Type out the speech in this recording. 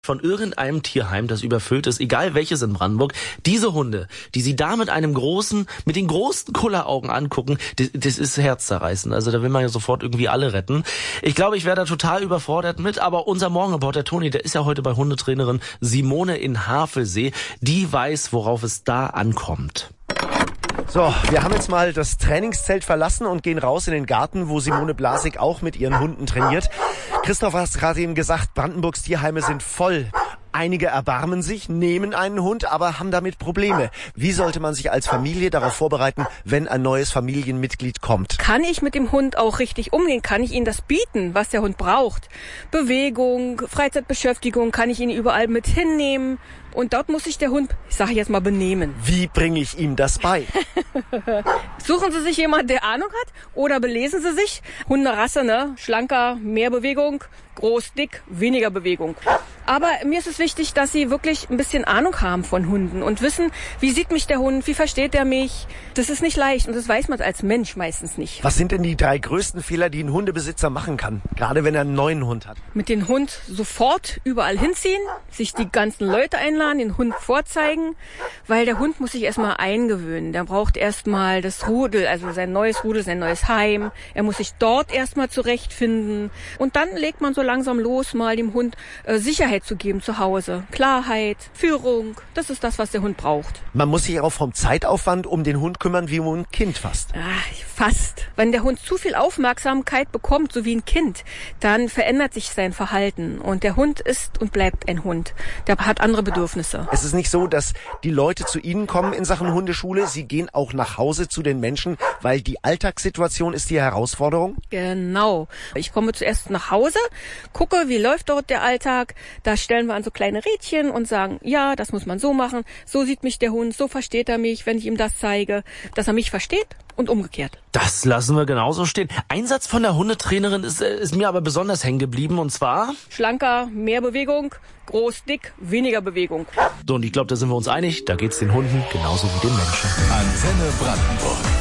von irgendeinem Tierheim, das überfüllt ist, egal welches in Brandenburg, diese Hunde, die sie da mit den großen Kulleraugen angucken, das ist herzzerreißend. Also da will man ja sofort irgendwie alle retten. Ich glaube, ich wäre da total überfordert mit, aber unser Morgenreporter Toni, der ist ja heute bei Hundetrainerin Simone in Havelsee, die weiß, worauf es da ankommt. So, wir haben jetzt mal das Trainingszelt verlassen und gehen raus in den Garten, wo Simone Blasig auch mit ihren Hunden trainiert. Christoph hat gerade eben gesagt, Brandenburgs Tierheime sind voll. Einige erbarmen sich, nehmen einen Hund, aber haben damit Probleme. Wie sollte man sich als Familie darauf vorbereiten, wenn ein neues Familienmitglied kommt? Kann ich mit dem Hund auch richtig umgehen? Kann ich ihm das bieten, was der Hund braucht? Bewegung, Freizeitbeschäftigung, kann ich ihn überall mit hinnehmen? Und dort muss sich der Hund, ich sage jetzt mal, benehmen. Wie bringe ich ihm das bei? Suchen Sie sich jemanden, der Ahnung hat, oder belesen Sie sich. Hunderasse, ne? Schlanker, mehr Bewegung, groß, dick, weniger Bewegung. Aber mir ist es wichtig, dass Sie wirklich ein bisschen Ahnung haben von Hunden und wissen, wie sieht mich der Hund, wie versteht er mich. Das ist nicht leicht und das weiß man als Mensch meistens nicht. Was sind denn die 3 größten Fehler, die ein Hundebesitzer machen kann, gerade wenn er einen neuen Hund hat? Mit dem Hund sofort überall hinziehen, sich die ganzen Leute einladen, den Hund vorzeigen, weil der Hund muss sich erstmal eingewöhnen. Der braucht erstmal das Rudel, also sein neues Rudel, sein neues Heim. Er muss sich dort erstmal zurechtfinden und dann legt man so langsam los, mal dem Hund Sicherheit zu geben zu Hause. Klarheit, Führung, das ist das, was der Hund braucht. Man muss sich auch vom Zeitaufwand um den Hund kümmern, wie um ein Kind fast. Fast. Wenn der Hund zu viel Aufmerksamkeit bekommt, so wie ein Kind, dann verändert sich sein Verhalten. Und der Hund ist und bleibt ein Hund. Der hat andere Bedürfnisse. Es ist nicht so, dass die Leute zu Ihnen kommen in Sachen Hundeschule. Sie gehen auch nach Hause zu den Menschen, weil die Alltagssituation ist die Herausforderung? Genau. Ich komme zuerst nach Hause, gucke, wie läuft dort der Alltag. Da stellen wir an so kleine Rädchen und sagen, ja, das muss man so machen. So sieht mich der Hund, so versteht er mich, wenn ich ihm das zeige, dass er mich versteht und umgekehrt. Das lassen wir genauso stehen. Ein Satz von der Hundetrainerin ist mir aber besonders hängen geblieben, und zwar: Schlanker, mehr Bewegung, groß, dick, weniger Bewegung. So, und ich glaube, da sind wir uns einig, da geht's den Hunden genauso wie den Menschen. Antenne Brandenburg.